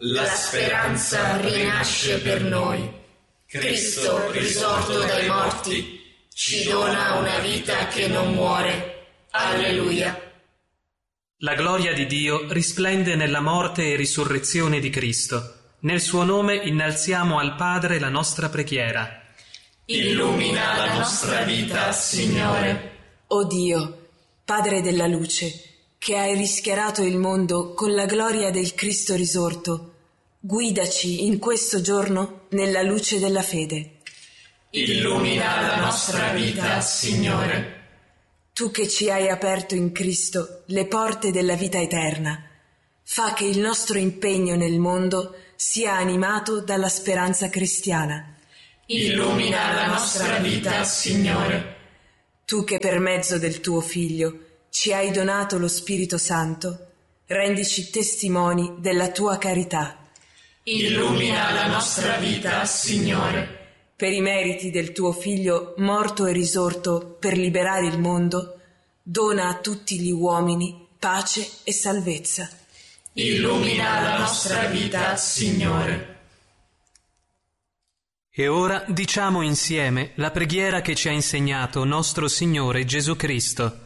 La speranza rinasce per noi. Cristo, risorto dai morti, ci dona una vita che non muore. Alleluia. La gloria di Dio risplende nella morte e risurrezione di Cristo. Nel suo nome innalziamo al Padre la nostra preghiera. Illumina la nostra vita, Signore. O Dio, Padre della luce, che hai rischiarato il mondo con la gloria del Cristo risorto, guidaci in questo giorno nella luce della fede. Illumina la nostra vita, Signore. Tu che ci hai aperto in Cristo le porte della vita eterna, fa che il nostro impegno nel mondo sia animato dalla speranza cristiana. Illumina la nostra vita, Signore. Tu che per mezzo del tuo Figlio ci hai donato lo Spirito Santo, rendici testimoni della tua carità. Illumina la nostra vita, Signore. Per i meriti del tuo Figlio morto e risorto per liberare il mondo, dona a tutti gli uomini pace e salvezza. Illumina la nostra vita, Signore. E ora diciamo insieme la preghiera che ci ha insegnato nostro Signore Gesù Cristo.